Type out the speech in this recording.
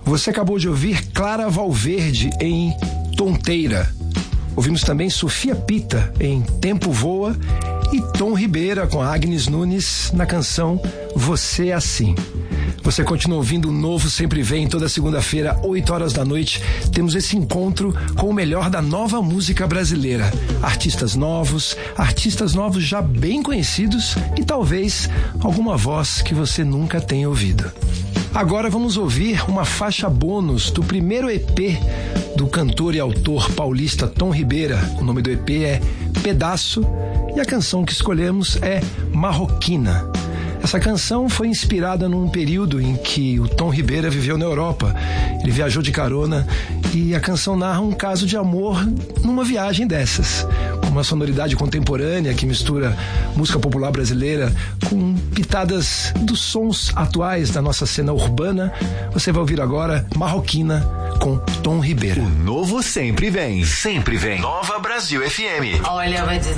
Você acabou de ouvir Clara Valverde em Tonteira. Ouvimos também Sofia Pita em Tempo Voa e Tom Ribeira com a Agnes Nunes na canção Você é Assim. Você continua ouvindo o Novo Sempre Vem, toda segunda-feira, 8 horas da noite. Temos esse encontro com o melhor da nova música brasileira. Artistas novos já bem conhecidos e talvez alguma voz que você nunca tenha ouvido. Agora vamos ouvir uma faixa bônus do primeiro EP do cantor e autor paulista Tom Ribeira. O nome do EP é Pedaço e a canção que escolhemos é Marroquina. Essa canção foi inspirada num período em que o Tom Ribeira viveu na Europa. Ele viajou de carona e a canção narra um caso de amor numa viagem dessas, com uma sonoridade contemporânea que mistura música popular brasileira com pitadas dos sons atuais da nossa cena urbana. Você vai ouvir agora Marroquina com Tom Ribeira. O Novo Sempre Vem. Sempre vem. Nova Brasil FM. Olha, vai dizer